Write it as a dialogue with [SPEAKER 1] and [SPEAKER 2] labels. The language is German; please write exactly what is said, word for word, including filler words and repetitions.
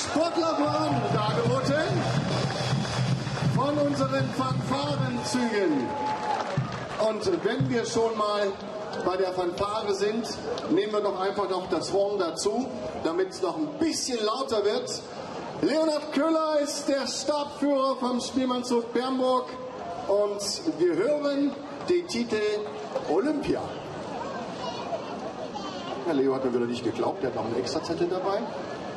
[SPEAKER 1] Sportlerwagen dargeboten von unseren Fanfarenzügen. Und wenn wir schon mal bei der Fanfare sind, nehmen wir doch einfach noch das Horn dazu, damit es noch ein bisschen lauter wird. Leonhard Köhler ist der Stabführer vom Spielmannszug Bernburg und wir hören den Titel Olympia. Herr Leo hat mir wieder nicht geglaubt, der hat noch einen Extrazettel dabei.